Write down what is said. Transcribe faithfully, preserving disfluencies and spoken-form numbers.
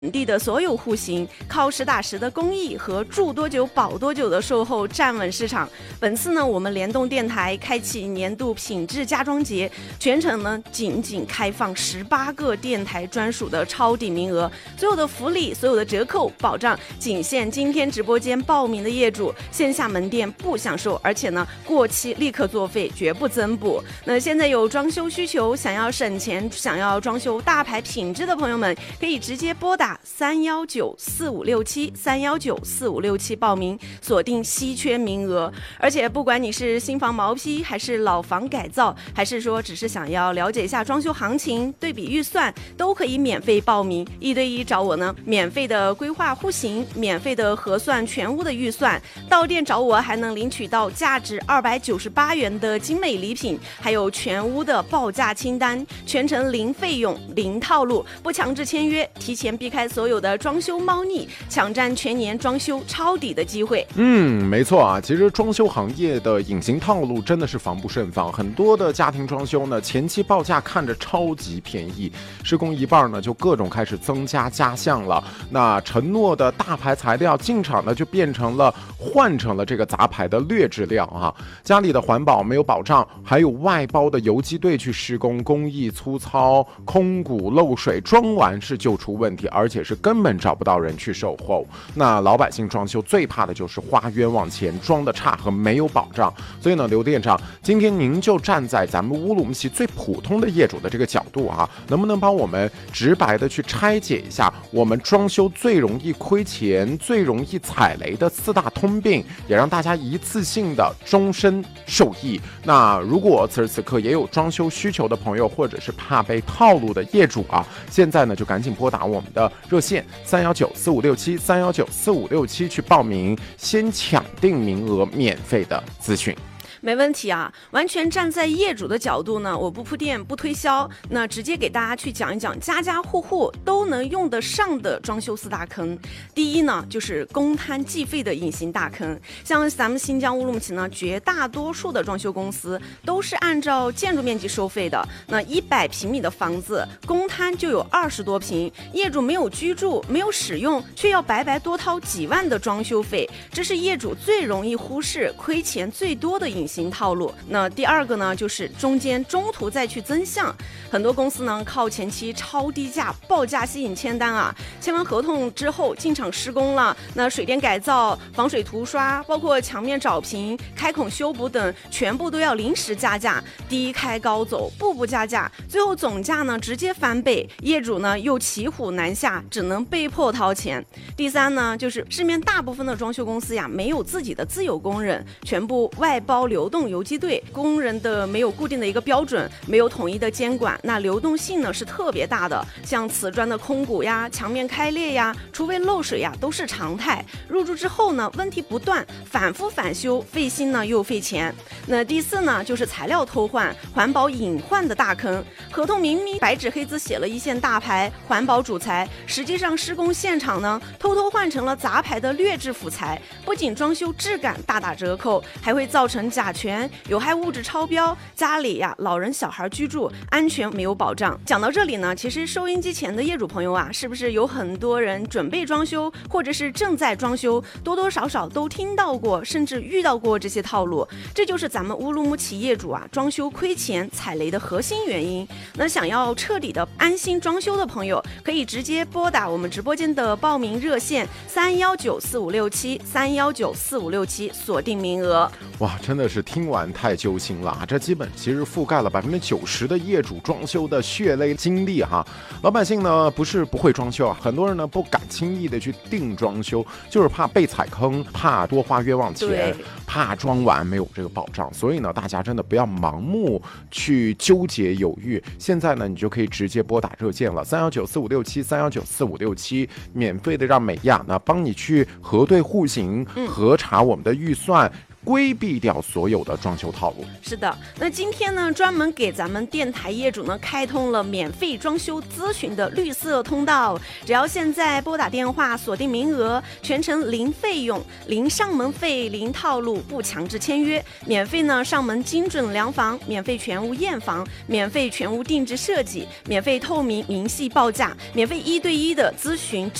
本地的所有户型，靠实打实的工艺和住多久保多久的售后站稳市场。本次呢，我们联动电台开启年度品质家装节，全程呢仅仅开放十八个电台专属的超抵名额，所有的福利、所有的折扣保障仅限今天直播间报名的业主，线下门店不享受，而且呢过期立刻作废，绝不增补。那现在有装修需求，想要省钱、想要装修大牌品质的朋友们，可以直接拨打三幺九四五六七三幺九四五六七报名，锁定稀缺名额。而且不管你是新房毛坯，还是老房改造，还是说只是想要了解一下装修行情、对比预算，都可以免费报名，一对一找我呢，免费的规划户型，免费的核算全屋的预算，到店找我还能领取到价值二百九十八元的精美礼品，还有全屋的报价清单，全程零费用、零套路，不强制签约，提前避开所有的装修猫腻，抢占全年装修抄底的机会。 嗯，没错啊，其实装修行业的隐形套路真的是防不胜防，很多的家庭装修呢，前期报价看着超级便宜，施工一半呢就各种开始增加加项了，那承诺的大牌材料进场呢就变成了换成了这个杂牌的劣质料啊，家里的环保没有保障，还有外包的游击队去施工，工艺粗糙，空鼓漏水，装完是就出问题，而且是根本找不到人去售后。那老百姓装修最怕的就是花冤枉钱，装的差和没有保障。所以呢，刘店长，今天您就站在咱们乌鲁木齐最普通的业主的这个角度啊，能不能帮我们直白的去拆解一下我们装修最容易亏钱、最容易踩雷的四大通病，也让大家一次性的终身受益。那如果此时此刻也有装修需求的朋友，或者是怕被套路的业主啊，现在呢就赶紧拨打我们的热线三幺九四五六七三幺九四五六七去报名，先抢定名额，免费的咨询。 没问题啊，完全站在业主的角度呢，我不铺垫不推销，那直接给大家去讲一讲家家户户都能用得上的装修四大坑。第一呢，就是公摊计费的隐形大坑。像咱们新疆乌鲁木齐呢，绝大多数的装修公司都是按照建筑面积收费的。那一百平米的房子，公摊就有二十多平，业主没有居住、没有使用，却要白白多掏几万的装修费，这是业主最容易忽视、亏钱最多的隐形型套路。那第二个呢，就是中间中途再去增项，很多公司呢靠前期超低价报价吸引签单啊，签完合同之后进场施工了，那水电改造、防水涂刷，包括墙面找平、开孔修补等，全部都要临时加价，低开高走，步步加价，最后总价呢直接翻倍，业主呢又骑虎难下，只能被迫掏钱。第三呢，就是市面大部分的装修公司呀，没有自己的自有工人，全部外包流动游击队，工人的没有固定的一个标准，没有统一的监管，那流动性呢是特别大的，像瓷砖的空鼓呀、墙面开裂呀、厨卫漏水呀都是常态。入住之后呢，问题不断，反复返修，费心呢又费钱。那第四呢，就是材料偷换、环保隐患的大坑。合同明明白纸黑字写了一线大牌环保主材，实际上施工现场呢偷偷换成了杂牌的劣质辅材，不仅装修质感大打折扣，还会造成甲醛、有害物质超标，家里呀老人小孩居住安全没有保障。讲到这里呢，其实收音机前的业主朋友啊，是不是有很多人准备装修，或者是正在装修，多多少少都听到过，甚至遇到过这些套路？这就是咱们乌鲁木齐业主啊装修亏钱踩雷的核心原因。那想要彻底的安心装修的朋友，可以直接拨打我们直播间的报名热线三幺九四五六七三幺九四五六七，锁定名额。 哇，真的是听完太揪心了，这基本其实覆盖了百分之九十的业主装修的血泪经历哈。老百姓呢不是不会装修啊，很多人呢不敢轻易的去定装修，就是怕被踩坑，怕多花冤枉钱，怕装完没有这个保障。所以呢，大家真的不要盲目去纠结犹豫。现在呢，你就可以直接拨打热线了，三幺九四五六七三幺九四五六七，免费的让美亚呢帮你去核对户型，核查我们的预算。 规避掉所有的装修套路。 是的，那今天呢，专门给咱们电台业主呢开通了免费装修咨询的绿色通道，只要现在拨打电话锁定名额，全程零费用、零上门费、零套路，不强制签约，免费呢上门精准量房，免费全屋验房，免费全屋定制设计，免费透明明细报价，免费一对一的咨询。